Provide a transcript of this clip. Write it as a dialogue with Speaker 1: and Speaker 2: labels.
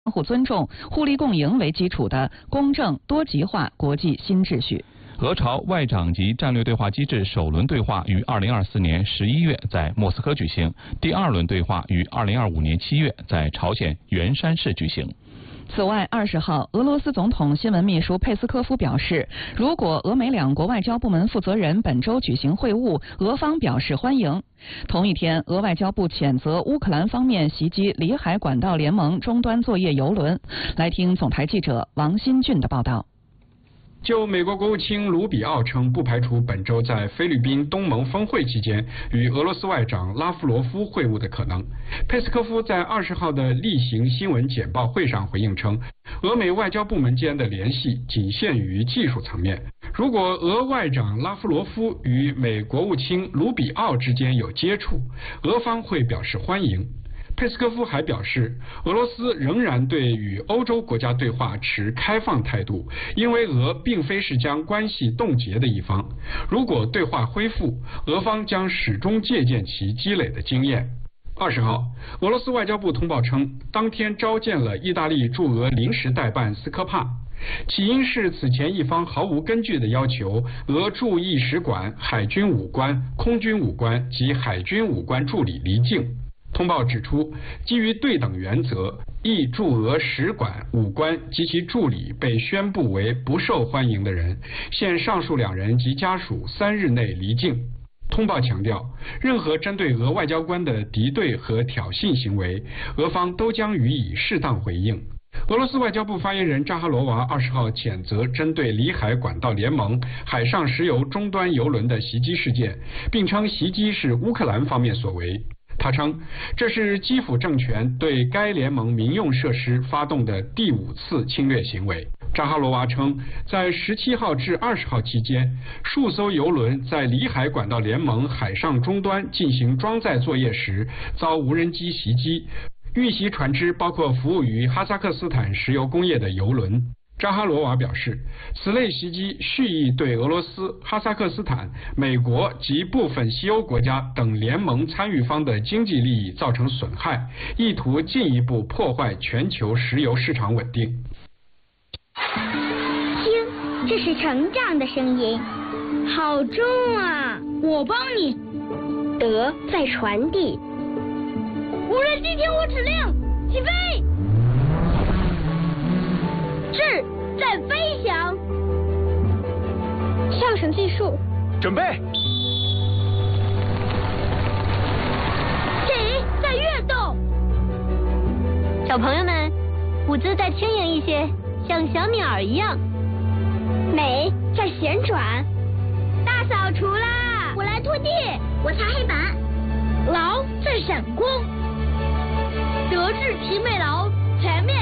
Speaker 1: 相互尊重、互利共赢为基础的公正多极化国际新秩序。
Speaker 2: 俄朝外长级战略对话机制首轮对话于2024年11月在莫斯科举行，第2轮对话于2025年7月在朝鲜元山市举行。
Speaker 1: 此外，20号，俄罗斯总统新闻秘书佩斯科夫表示，如果俄美两国外交部门负责人本周举行会晤，俄方表示欢迎。同一天，俄外交部谴责乌克兰方面袭击里海管道联盟终端作业邮轮。来听总台记者王新俊的报道。
Speaker 3: 就美国国务卿卢比奥称，不排除本周在菲律宾东盟峰会期间与俄罗斯外长拉夫罗夫会晤的可能。佩斯科夫在20号的例行新闻简报会上回应称，俄美外交部门间的联系仅限于技术层面。如果俄外长拉夫罗夫与美国务卿卢比奥之间有接触，俄方会表示欢迎。佩斯科夫还表示，俄罗斯仍然对与欧洲国家对话持开放态度，因为俄并非是将关系冻结的一方。如果对话恢复，俄方将始终借鉴其积累的经验。20号，俄罗斯外交部通报称，当天召见了意大利驻俄临时代办斯科帕，起因是此前一方毫无根据的要求俄驻意使馆、海军武官、空军武官及海军武官助理离境。通报指出，基于对等原则，意驻俄使馆、武官及其助理被宣布为不受欢迎的人，现上述2人及家属3日内离境。通报强调，任何针对俄外交官的敌对和挑衅行为，俄方都将予以适当回应。俄罗斯外交部发言人扎哈罗娃20号谴责针对里海管道联盟海上石油终端油轮的袭击事件，并称袭击是乌克兰方面所为。他称，这是基辅政权对该联盟民用设施发动的第5次侵略行为。扎哈罗娃称，在17号至20号期间，数艘油轮在里海管道联盟海上终端进行装载作业时遭无人机袭击，遇袭船只包括服务于哈萨克斯坦石油工业的油轮。扎哈罗娃表示，此类袭击蓄意对俄罗斯、哈萨克斯坦、美国及部分西欧国家等联盟参与方的经济利益造成损害，意图进一步破坏全球石油市场稳定。
Speaker 4: 听，这是成长的声音，好重啊！
Speaker 5: 我帮你。
Speaker 4: 德在传递。
Speaker 5: 无人机听我指令，起飞！智在飞翔，
Speaker 4: 跳绳计数，
Speaker 6: 准备。
Speaker 5: 己在跃动，
Speaker 7: 小朋友们，舞姿再轻盈一些，像小鸟一样。
Speaker 4: 美在旋转，
Speaker 5: 大扫除啦！
Speaker 4: 我来拖地，
Speaker 5: 我擦黑板。劳在闪光，德智体美劳全面